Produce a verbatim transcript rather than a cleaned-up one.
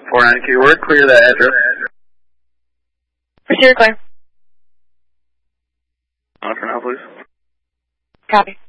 four nine keyword, clear that address. Proceed clear. On for now, please. Copy.